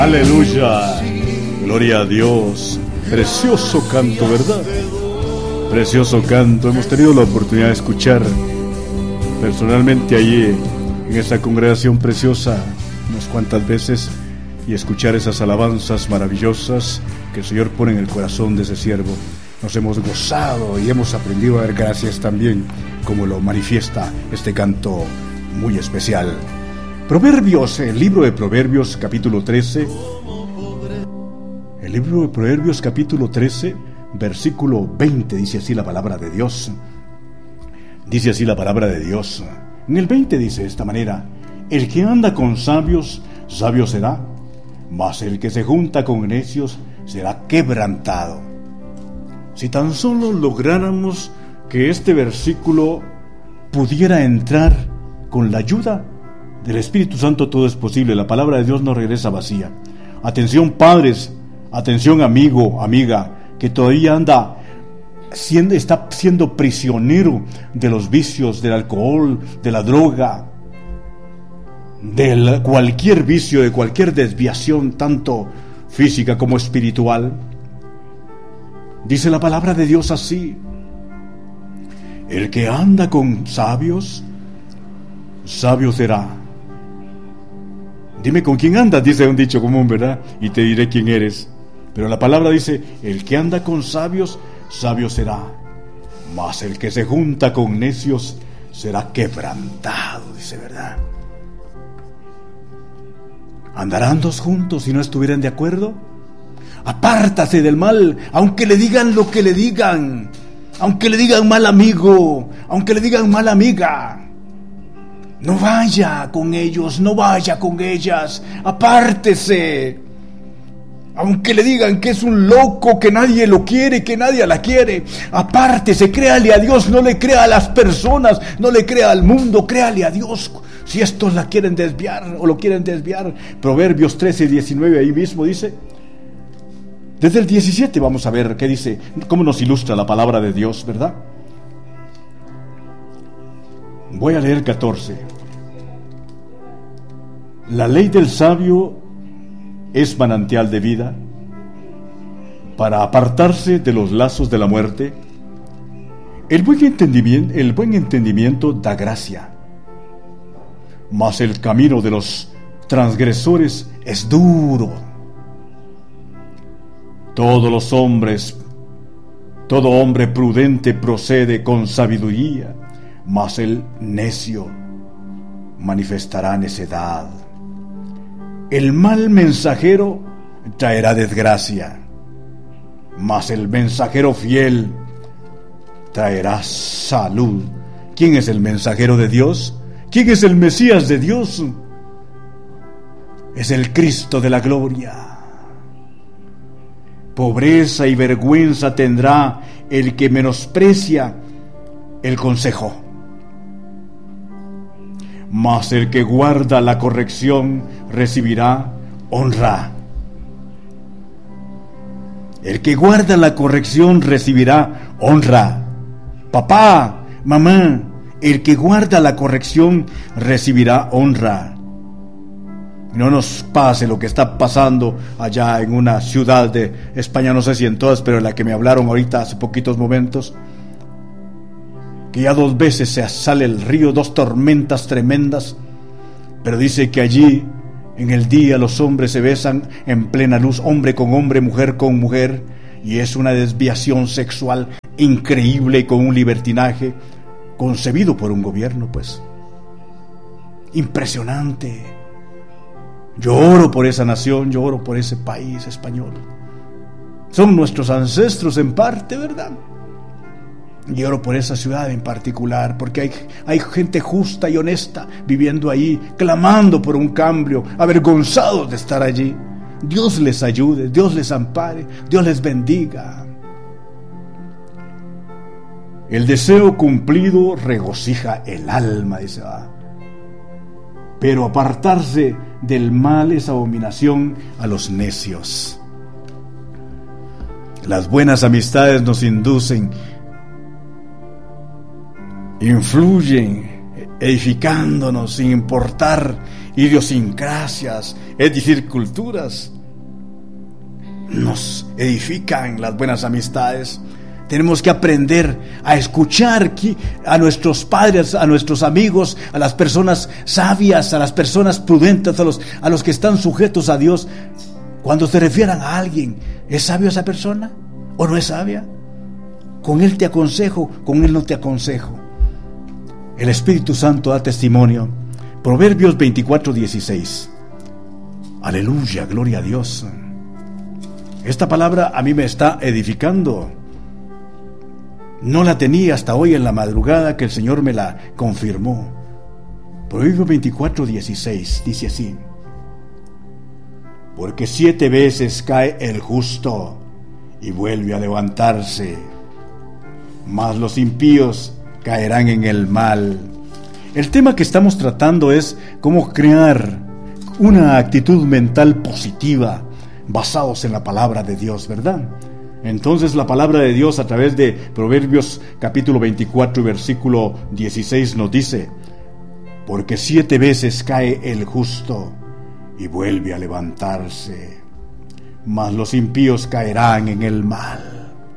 Aleluya, gloria a Dios. Precioso canto, ¿verdad? Precioso canto. Hemos tenido la oportunidad de escuchar personalmente allí en esa congregación preciosa unas cuantas veces y escuchar esas alabanzas maravillosas que el Señor pone en el corazón de ese siervo. Nos hemos gozado y hemos aprendido a dar gracias también, como lo manifiesta este canto muy especial. Proverbios, el libro de Proverbios capítulo 13. El libro de Proverbios capítulo 13, versículo 20, dice así la palabra de Dios. Dice así la palabra de Dios. En el 20 dice de esta manera: el que anda con sabios, sabio será, mas el que se junta con necios será quebrantado. Si tan solo lográramos que este versículo pudiera entrar con la ayuda del Espíritu Santo, todo es posible. La palabra de Dios no regresa vacía. Atención, padres, atención, amigo, amiga, que todavía está siendo prisionero de los vicios, del alcohol, de la droga, de cualquier vicio, de cualquier desviación, tanto física como espiritual. Dice la palabra de Dios así: el que anda con sabios, sabio será. Dime con quién andas, dice un dicho común, ¿verdad? Y te diré quién eres. Pero la palabra dice: el que anda con sabios, sabio será, mas el que se junta con necios será quebrantado, dice, ¿verdad? ¿Andarán dos juntos si no estuvieran de acuerdo? Apártase del mal, aunque le digan lo que le digan, aunque le digan mal amigo, aunque le digan mala amiga. No vaya con ellos, no vaya con ellas, apártese. Aunque le digan que es un loco, que nadie lo quiere, que nadie la quiere, apártese, créale a Dios, no le crea a las personas, no le crea al mundo, créale a Dios. Si estos la quieren desviar o lo quieren desviar. Proverbios 13, 19, ahí mismo dice. Desde el 17 vamos a ver qué dice, cómo nos ilustra la palabra de Dios, ¿verdad? Voy a leer 14. La ley del sabio es manantial de vida para apartarse de los lazos de la muerte. El buen entendimiento da gracia, mas el camino de los transgresores es duro. Todo hombre prudente procede con sabiduría, mas el necio manifestará necedad. El mal mensajero traerá desgracia, mas el mensajero fiel traerá salud. ¿Quién es el mensajero de Dios? ¿Quién es el Mesías de Dios? Es el Cristo de la gloria. Pobreza y vergüenza tendrá el que menosprecia el consejo, mas el que guarda la corrección recibirá honra. El que guarda la corrección recibirá honra. Papá, mamá, el que guarda la corrección recibirá honra. No nos pase lo que está pasando allá en una ciudad de España, no sé si en todas, pero en la que me hablaron ahorita hace poquitos momentos, que ya 2 veces se sale el río, 2 tormentas tremendas, pero dice que allí en el día los hombres se besan en plena luz, hombre con hombre, mujer con mujer, y es una desviación sexual increíble, con un libertinaje concebido por un gobierno, pues impresionante. Yo oro por esa nación, yo oro por ese país español. Son nuestros ancestros en parte, ¿verdad? Y oro por esa ciudad en particular, porque hay gente justa y honesta viviendo ahí, clamando por un cambio, avergonzados de estar allí. Dios les ayude, Dios les ampare, Dios les bendiga. El deseo cumplido regocija el alma, dice, pero apartarse del mal es abominación a los necios. Las buenas amistades nos influyen edificándonos sin importar idiosincrasias, es decir, culturas. Nos edifican las buenas amistades. Tenemos que aprender a escuchar a nuestros padres, a nuestros amigos, a las personas sabias, a las personas prudentes, a los que están sujetos a Dios. Cuando se refieran a alguien, ¿es sabio esa persona o no es sabia? Con él te aconsejo, con él no te aconsejo. El Espíritu Santo da testimonio. Proverbios 24:16. Aleluya, gloria a Dios. Esta palabra a mí me está edificando. No la tenía hasta hoy en la madrugada que el Señor me la confirmó. Proverbios 24:16 dice así: porque 7 veces cae el justo y vuelve a levantarse, mas los impíos caerán en el mal. El tema que estamos tratando es cómo crear una actitud mental positiva basados en la palabra de Dios, ¿verdad? Entonces la palabra de Dios a través de Proverbios capítulo 24 y versículo 16 nos dice: porque 7 veces cae el justo y vuelve a levantarse, mas los impíos caerán en el mal.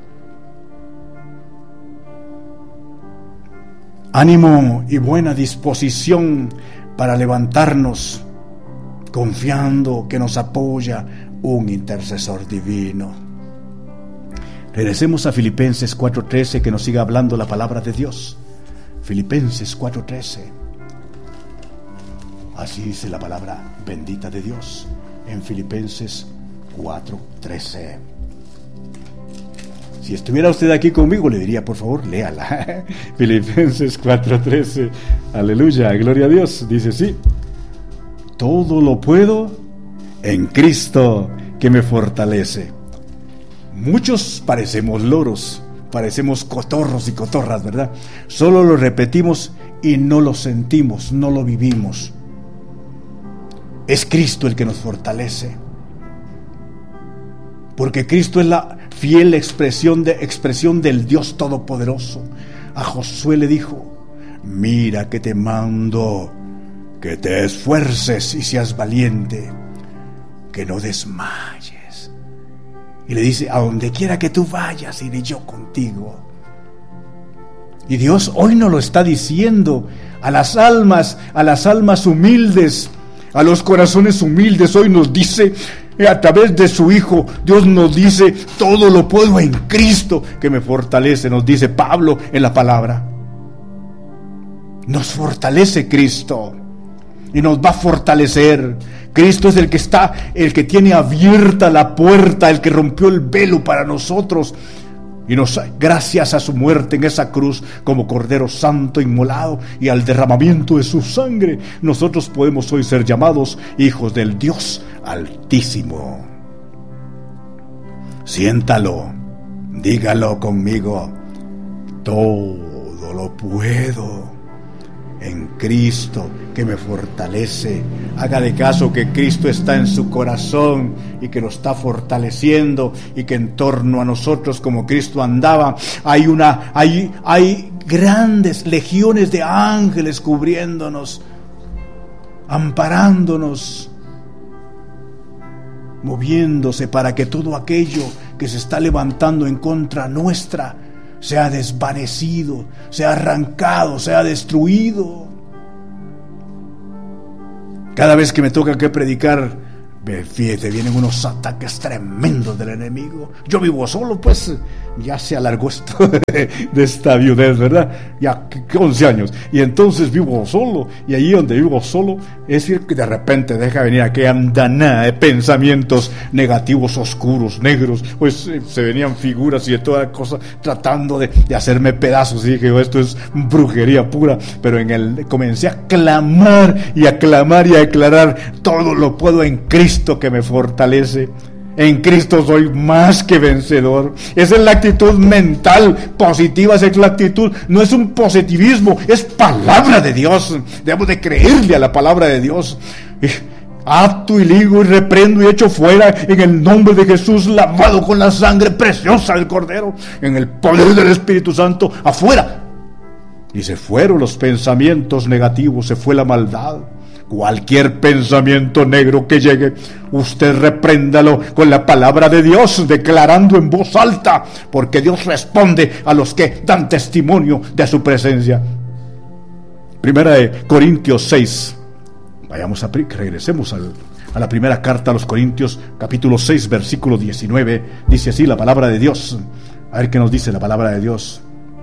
Ánimo y buena disposición para levantarnos, confiando que nos apoya un intercesor divino. Regresemos a Filipenses 4:13, que nos siga hablando la palabra de Dios. Filipenses 4:13. Así dice la palabra bendita de Dios en Filipenses 4:13. Si estuviera usted aquí conmigo, le diría, por favor, léala. Filipenses 4:13. Aleluya, gloria a Dios. Dice así: todo lo puedo en Cristo que me fortalece. Muchos parecemos loros, parecemos cotorros y cotorras, ¿verdad? Solo lo repetimos y no lo sentimos, no lo vivimos. Es Cristo el que nos fortalece, porque Cristo es la fiel expresión del Dios Todopoderoso. A Josué le dijo: mira que te mando que te esfuerces y seas valiente, que no desmayes. Y le dice: a donde quiera que tú vayas, iré yo contigo. Y Dios hoy nos lo está diciendo a las almas humildes, a los corazones humildes. Hoy nos dice, a través de su Hijo, Dios nos dice: todo lo puedo en Cristo que me fortalece, nos dice Pablo en la palabra. Nos fortalece Cristo y nos va a fortalecer. Cristo es el que tiene abierta la puerta, el que rompió el velo para nosotros. Y gracias a su muerte en esa cruz, como Cordero Santo inmolado, y al derramamiento de su sangre, nosotros podemos hoy ser llamados hijos del Dios Altísimo. Siéntalo, dígalo conmigo: todo lo puedo en Cristo que me fortalece. Hágale caso que Cristo está en su corazón y que lo está fortaleciendo, y que en torno a nosotros, como Cristo andaba, hay grandes legiones de ángeles cubriéndonos, amparándonos, moviéndose para que todo aquello que se está levantando en contra nuestra sea desvanecido, sea arrancado, sea destruido. Cada vez que me toca que predicar, fíjate, vienen unos ataques tremendos del enemigo. Yo vivo solo, pues ya se alargó esto de esta viudez, ¿verdad? Ya 11 años. Y entonces vivo solo. Y allí donde vivo solo, es decir, que de repente deja venir aquella andanada de pensamientos negativos, oscuros, negros. Pues se venían figuras y de toda cosa tratando de hacerme pedazos. Y dije: esto es brujería pura. Pero comencé a clamar y a clamar y a declarar: todo lo puedo en Cristo que me fortalece. En Cristo soy más que vencedor. Esa es la actitud mental positiva, esa es la actitud. No es un positivismo, es palabra de Dios. Debemos de creerle a la palabra de Dios. Ato y ligo y reprendo y echo fuera en el nombre de Jesús, lavado con la sangre preciosa del Cordero, en el poder del Espíritu Santo, afuera Y se fueron los pensamientos negativos, se fue la maldad. Cualquier pensamiento negro que llegue, usted repréndalo con la palabra de Dios, declarando en voz alta, porque Dios responde a los que dan testimonio de su presencia. Primera de Corintios 6. Regresemos a la primera carta a los Corintios, capítulo 6, versículo 19. Dice así la palabra de Dios. A ver qué nos dice la palabra de Dios.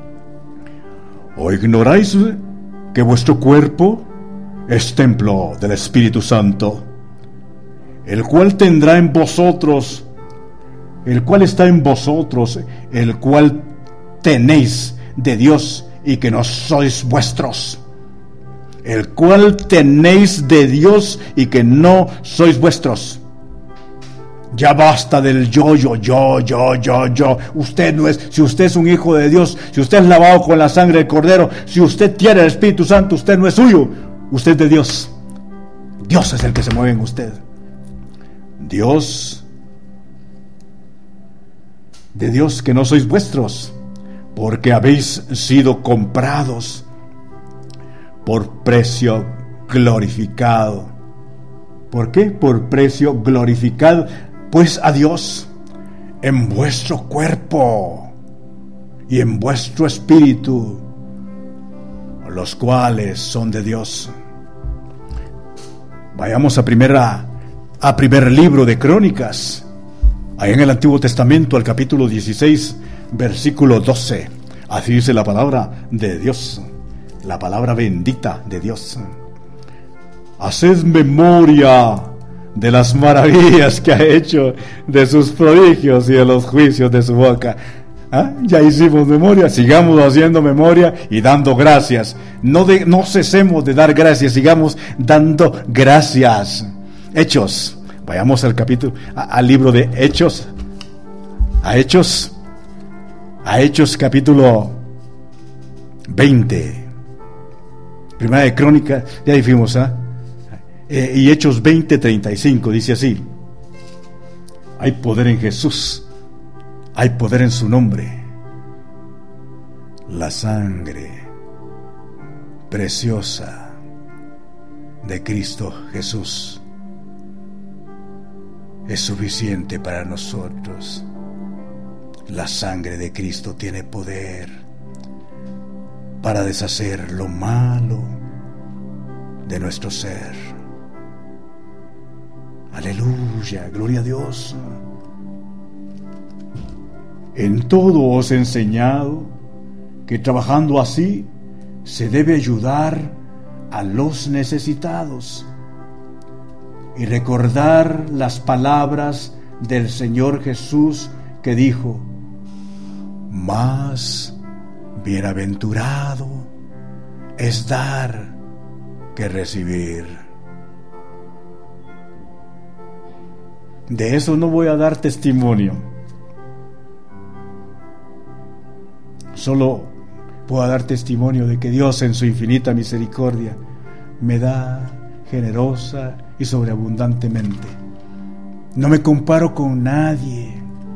¿O ignoráis que vuestro cuerpo es templo del Espíritu Santo, el cual tendrá en vosotros, el cual está en vosotros, el cual tenéis de Dios y que no sois vuestros? El cual tenéis de Dios y que no sois vuestros. Ya basta del yo. Usted no es, si usted es un hijo de Dios, si usted es lavado con la sangre del Cordero, si usted tiene el Espíritu Santo, usted no es suyo, usted es de Dios. Dios es el que se mueve en usted. Dios, de Dios que no sois vuestros, porque habéis sido comprados por precio glorificado. ¿Por qué? Por precio glorificado, pues a Dios en vuestro cuerpo y en vuestro espíritu, los cuales son de Dios. Vayamos a primer libro de Crónicas, ahí en el Antiguo Testamento, al capítulo 16, versículo 12. Así dice la palabra de Dios, la palabra bendita de Dios. Haced memoria de las maravillas que ha hecho, de sus prodigios y de los juicios de su boca. Ya hicimos memoria, sigamos haciendo memoria y dando gracias. No cesemos de dar gracias, sigamos dando gracias. Hechos, vayamos al capítulo, al libro de Hechos, a Hechos capítulo 20. Primera de Crónicas, ya dijimos, y Hechos 20:35 dice así: hay poder en Jesús, hay poder en su nombre. La sangre preciosa de Cristo Jesús es suficiente para nosotros. La sangre de Cristo tiene poder para deshacer lo malo de nuestro ser. Aleluya, gloria a Dios. En todo os he enseñado que trabajando así se debe ayudar a los necesitados y recordar las palabras del Señor Jesús que dijo: más bienaventurado es dar que recibir. De eso no voy a dar testimonio. Solo puedo dar testimonio de que Dios en su infinita misericordia me da generosa y sobreabundantemente. No me comparo con nadie.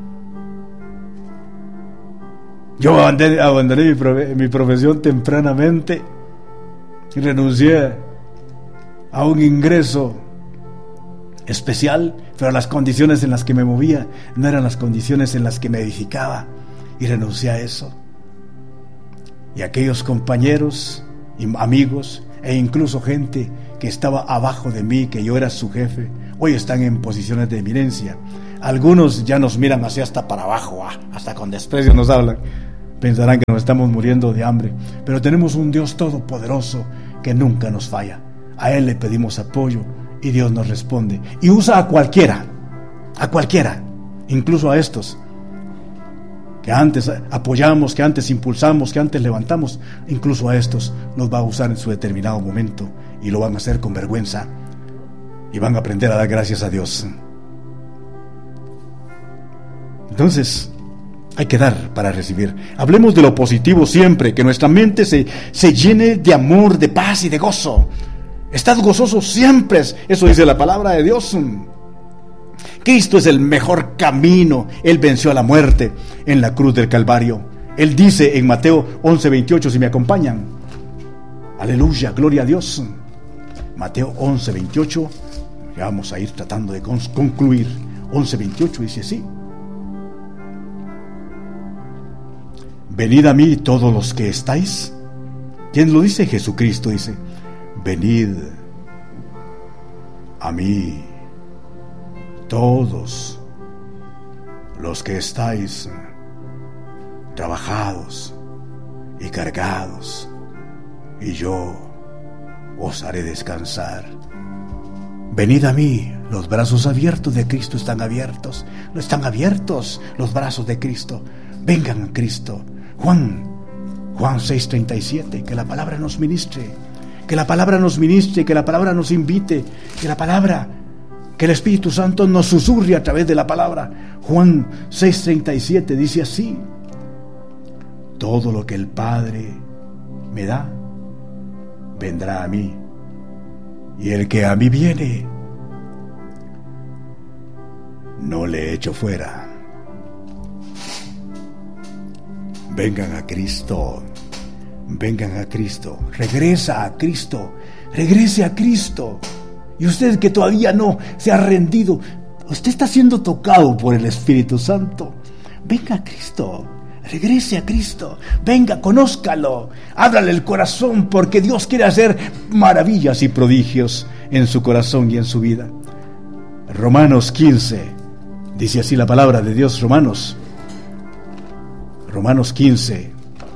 Yo abandoné mi profesión tempranamente y renuncié a un ingreso especial, pero las condiciones en las que me movía no eran las condiciones en las que me edificaba, y renuncié a eso. Y aquellos compañeros y amigos e incluso gente que estaba abajo de mí, que yo era su jefe, hoy están en posiciones de eminencia. Algunos ya nos miran así hasta para abajo, hasta con desprecio nos hablan. Pensarán que nos estamos muriendo de hambre, pero tenemos un Dios todopoderoso que nunca nos falla. A Él le pedimos apoyo y Dios nos responde, y usa a cualquiera, incluso a estos que antes apoyamos, que antes impulsamos, que antes levantamos. Incluso a estos los va a usar en su determinado momento, y lo van a hacer con vergüenza, y van a aprender a dar gracias a Dios. Entonces hay que dar para recibir. Hablemos de lo positivo siempre, que nuestra mente se llene de amor, de paz y de gozo. Estad gozosos siempre, eso dice la palabra de Dios. Cristo es el mejor camino. Él venció a la muerte en la cruz del Calvario. Él dice en Mateo 11:28, si me acompañan: Aleluya, gloria a Dios. Mateo 11:28. Ya vamos a ir tratando de concluir. 11:28 dice así: venid a mí todos los que estáis. ¿Quién lo dice? Jesucristo dice: venid a mí todos los que estáis trabajados y cargados, y yo os haré descansar. Venid a mí. Los brazos abiertos de Cristo están abiertos. Están abiertos los brazos de Cristo. Vengan a Cristo. Juan 6:37. Que la palabra nos ministre. Que la palabra nos ministre. Que la palabra nos invite. Que el Espíritu Santo nos susurre a través de la palabra. Juan 6:37 dice así: todo lo que el Padre me da, vendrá a mí. Y el que a mí viene, no le echo fuera. Vengan a Cristo. Vengan a Cristo. Regresa a Cristo. Regrese a Cristo. Y usted que todavía no se ha rendido, usted está siendo tocado por el Espíritu Santo. Venga a Cristo. Regrese a Cristo. Venga, conózcalo. Ábrale el corazón, porque Dios quiere hacer maravillas y prodigios en su corazón y en su vida. Romanos 15. Dice así la palabra de Dios. Romanos 15.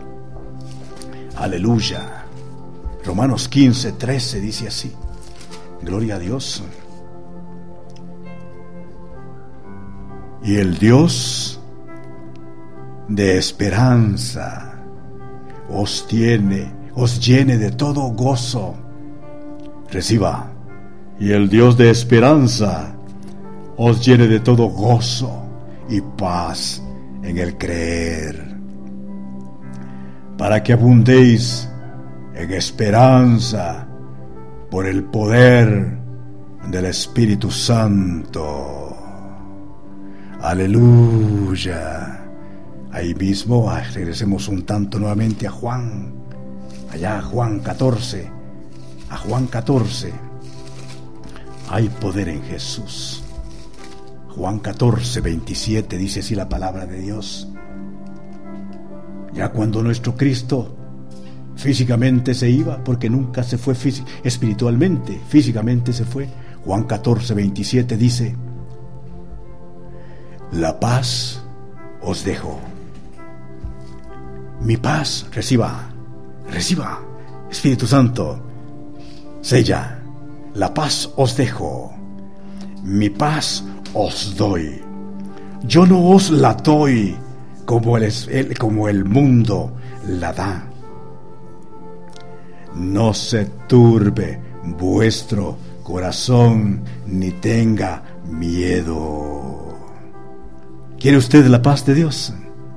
Aleluya. Romanos 15:13 dice así. Gloria a Dios. Y el Dios de esperanza os llene de todo gozo. Reciba. Y el Dios de esperanza os llene de todo gozo y paz en el creer, para que abundéis en esperanza por el poder del Espíritu Santo. Aleluya. Ahí mismo, regresemos un tanto nuevamente a Juan, allá a Juan 14. A Juan 14. Hay poder en Jesús. Juan 14:27 dice así la palabra de Dios. Ya cuando nuestro Cristo físicamente se iba, porque nunca se fue espiritualmente, físicamente se fue. Juan 14:27 dice: la paz os dejo. Mi paz, reciba, Espíritu Santo, sella. La paz os dejo, mi paz os doy. Yo no os la doy como el mundo la da. No se turbe vuestro corazón, ni tenga miedo. ¿Quiere usted la paz de Dios?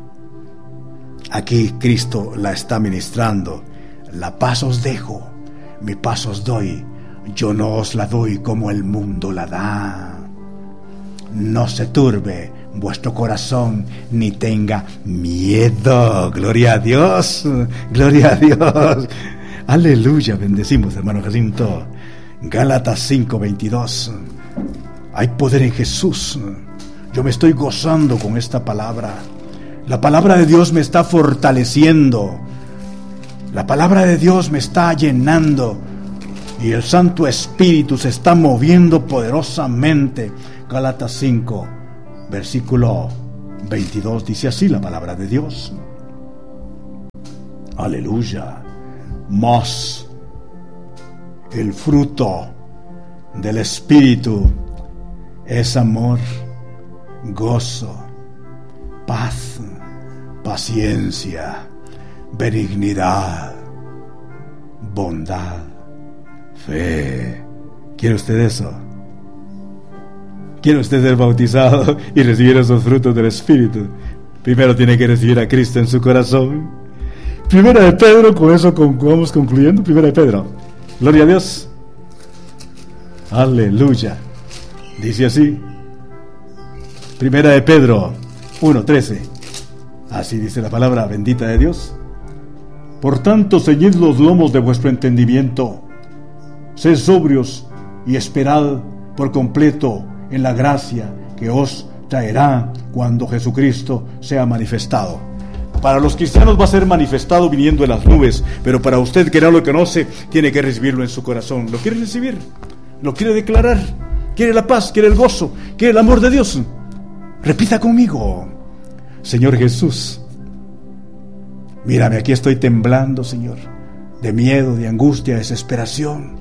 Aquí Cristo la está ministrando. La paz os dejo, mi paz os doy. Yo no os la doy como el mundo la da. No se turbe vuestro corazón, ni tenga miedo. Gloria a Dios, gloria a Dios. Aleluya, bendecimos, hermano Jacinto. Gálatas 5:22. Hay poder en Jesús. Yo me estoy gozando con esta palabra. La palabra de Dios me está fortaleciendo. La palabra de Dios me está llenando. Y el Santo Espíritu se está moviendo poderosamente. Gálatas 5, versículo 22, dice así la palabra de Dios. Aleluya. Mas el fruto del Espíritu es amor, gozo, paz, paciencia, benignidad, bondad, fe. ¿Quiere usted eso? ¿Quiere usted ser bautizado y recibir esos frutos del Espíritu? Primero tiene que recibir a Cristo en su corazón. Primera de Pedro, con eso vamos concluyendo. Primera de Pedro. Gloria a Dios. Aleluya. Dice así. Primera de Pedro 1:13. Así dice la palabra bendita de Dios. Por tanto, ceñid los lomos de vuestro entendimiento. Sed sobrios y esperad por completo en la gracia que os traerá cuando Jesucristo sea manifestado. Para los cristianos va a ser manifestado viniendo en las nubes, pero para usted que no lo conoce, tiene que recibirlo en su corazón. ¿Lo quiere recibir? ¿Lo quiere declarar? ¿Quiere la paz? ¿Quiere el gozo? ¿Quiere el amor de Dios? Repita conmigo: Señor Jesús, mírame, aquí estoy temblando, Señor, de miedo, de angustia, de desesperación.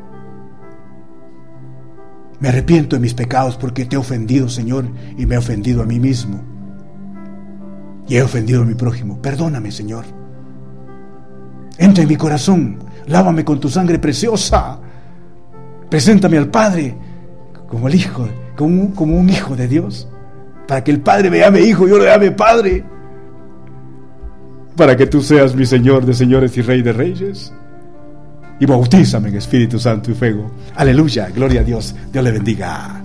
Me arrepiento de mis pecados porque te he ofendido, Señor, y me he ofendido a mí mismo. Y he ofendido a mi prójimo. Perdóname, Señor. Entra en mi corazón, lávame con tu sangre preciosa. Preséntame al Padre como el Hijo, como un hijo de Dios, para que el Padre me llame hijo y yo le llame Padre, para que tú seas mi Señor de señores y Rey de reyes. Y bautízame en Espíritu Santo y fuego. Aleluya, gloria a Dios. Dios le bendiga.